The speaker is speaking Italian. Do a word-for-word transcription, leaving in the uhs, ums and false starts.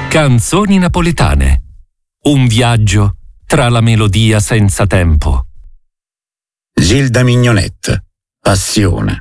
Canzoni napoletane. Un viaggio tra la melodia senza tempo. Gilda Mignonette, Passione.